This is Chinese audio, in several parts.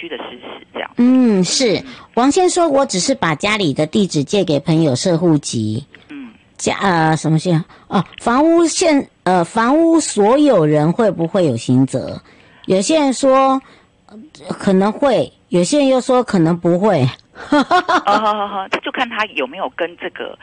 区的事实这样。 是。王先说，我只是把家里的地址借给朋友设户籍。什么县？房屋所有人会不会有刑责？有些人说可能会，有些人又说可能不会。 这就看他有没有跟这个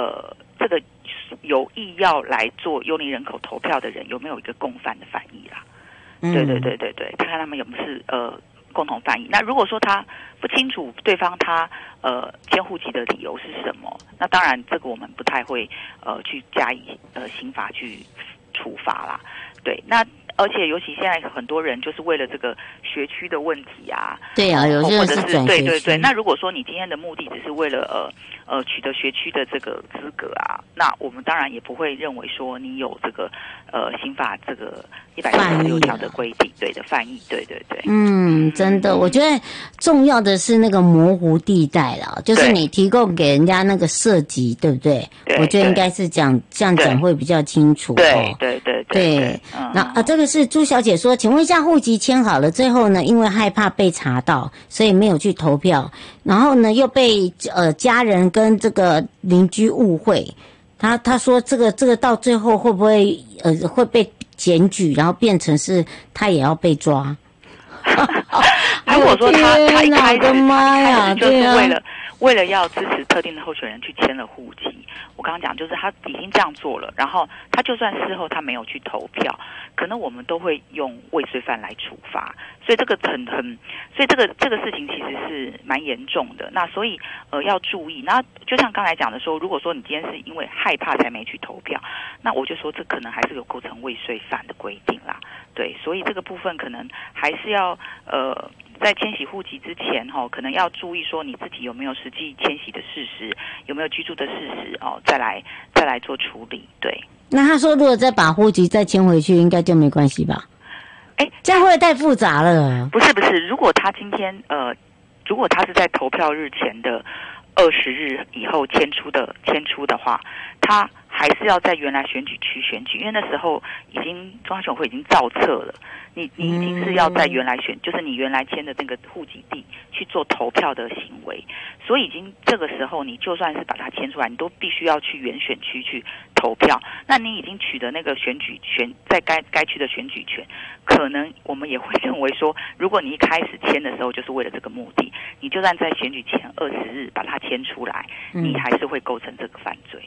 有意要来做幽灵人口投票的人有没有一个共犯的犯意啦。对，看看他们有没有共同犯意。那如果说他不清楚对方他迁户籍的理由是什么，那当然这个我们不太会去加以刑罚去处罚啦。对，那而且尤其现在很多人就是为了这个学区的问题啊， 对啊，有些人是转学区。 对。那如果说你今天的目的只是为了取得学区的这个资格啊，那我们当然也不会认为说你有这个刑法这个146条的规定，对的犯意，对。 真的，我觉得重要的是那个模糊地带啦，就是你提供给人家那个涉及，对不对？我觉得应该是这样讲会比较清楚。对。那这个是朱小姐说，请问一下，户籍迁好了，最后呢，因为害怕被查到，所以没有去投票，然后呢又被家人跟这个邻居误会。他说这个到最后会不会会被检举，然后变成是他也要被抓？ 如果说他一开始就是为了要支持特定的候选人去迁了户籍，我刚刚讲就是他已经这样做了，然后他就算事后他没有去投票，可能我们都会用未遂犯来处罚，所以这个所以这个事情其实是蛮严重的。那所以要注意。那就像刚才讲的说，如果说你今天是因为害怕才没去投票，那我就说这可能还是有构成未遂犯的规定啦。对，所以这个部分可能还是要在迁徙户籍之前可能要注意说你自己有没有实际迁徙的事实，有没有居住的事实再来做处理。对。 那他说如果再把户籍再迁回去，应该就没关系吧？这样会不会太复杂了？ 不是，如果他今天如果他是在投票日前的20日以后迁出的话，他还是要在原来选举区选举，因为那时候中央选会已经造册了，你已经是要在原来就是你原来迁的那个户籍地去做投票的行为，所以已经这个时候你就算是把它迁出来，你都必须要去原选区去投票。那你已经取得那个在该区的选举权，可能我们也会认为说，如果你一开始迁的时候就是为了这个目的，你就算在选举前20日把它迁出来，你还是会构成这个犯罪。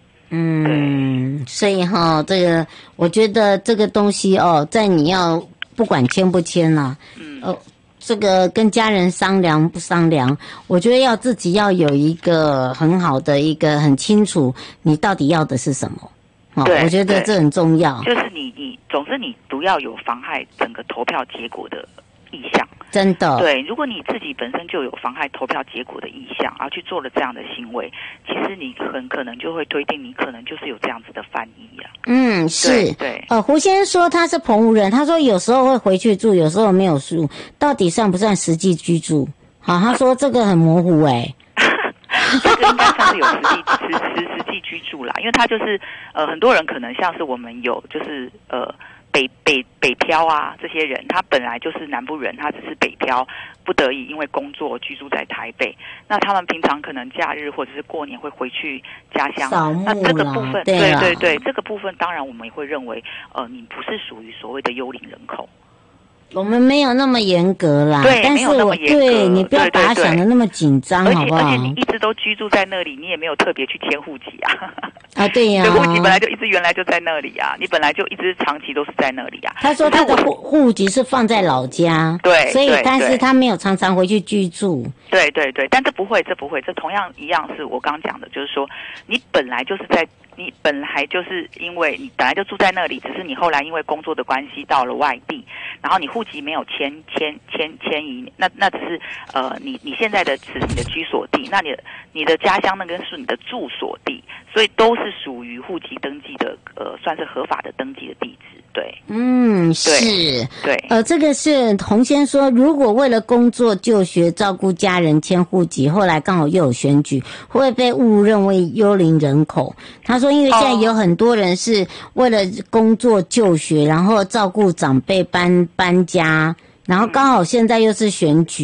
所以这个我觉得这个东西在你要不管迁不迁啦，这个跟家人商量不商量，我觉得要自己要有一个很好的一个很清楚你到底要的是什么。我觉得这很重要。 就是总之你不要有妨害整个投票结果的意向。 真的。 对，如果你自己本身就有妨害投票结果的意向，而去做了这样的行为，其实你很可能就会推定你可能就是有这样子的犯意啊。 是。 对。 胡先生说他是澎湖人，他说有时候会回去住，有时候没有住，到底算不算实际居住？他说这个很模糊这个应该算是有实际居住啦，因为他就是很多人可能像是我们有就是北漂啊，这些人他本来就是南部人，他只是北漂，不得已因为工作居住在台北，那他们平常可能假日或者是过年会回去家乡扫墓啦。 那这个部分， 对， 这个部分当然我们也会认为你不是属于所谓的幽灵人口。 我们没有那么严格啦， 对， 但是对你不要把它想得那么紧张，好不好？ 而且你一直都居住在那里，你也没有特别去迁户籍啊。 对呀， 户籍本来就一直原来就在那里啊，你本来就一直长期都是在那里啊。 他说他的户籍是放在老家， 对， 所以但是他没有常常回去居住。 对，但这不会，这同样一样是我刚刚讲的，就是说你本来就是因为你本来就住在那里，只是你后来因为工作的关系到了外地，然后你户籍没有迁移，那只是你现在的只是你的居所地，那你的家乡那个是你的住所地，所以都是属于户籍登记的算是合法的登记的地址。对， 是， 对， 这个是洪先说，如果为了工作、就学、照顾家人迁户籍，后来刚好又有选举，会不会被误认为幽灵人口？他说，因为现在有很多人是为了工作、就学，然后照顾长辈搬家，然后刚好现在又是选举。